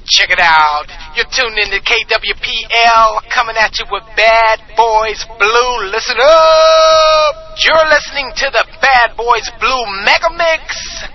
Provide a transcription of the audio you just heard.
Check it out. You're tuned in to KWPL, coming at you with Bad Boys Blue. Listen up. You're listening to the Bad Boys Blue Mega Mix.